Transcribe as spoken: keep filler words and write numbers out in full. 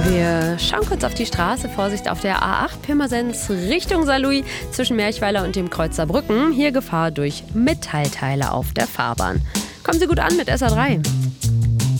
Wir schauen kurz auf die Straße. Vorsicht auf der A acht Pirmasens Richtung Saarlouis zwischen Merchweiler und dem Kreuz Saarbrücken. Hier Gefahr durch Metallteile auf der Fahrbahn. Kommen Sie gut an mit S A drei.